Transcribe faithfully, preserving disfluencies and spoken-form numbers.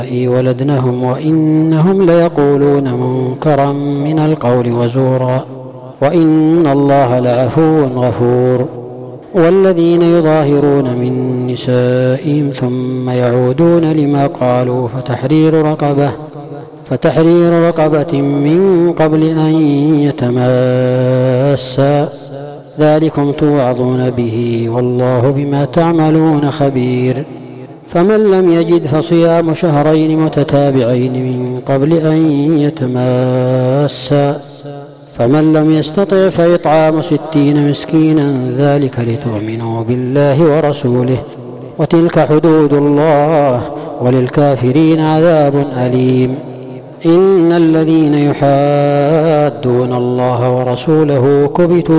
ولدنهم وإنهم ليقولون منكرا من القول وزورا وإن الله لعفو غفور. والذين يظاهرون من نسائهم ثم يعودون لما قالوا فتحرير رقبة فتحرير رقبة من قبل أن يتماسا ذلكم توعظون به والله بما تعملون خبير. فمن لم يجد فصيام شهرين متتابعين من قبل أن يتماسا فمن لم يستطع فإطعام ستين مسكينا ذلك لتؤمنوا بالله ورسوله وتلك حدود الله وللكافرين عذاب أليم. إن الذين يحادون الله ورسوله كبتوا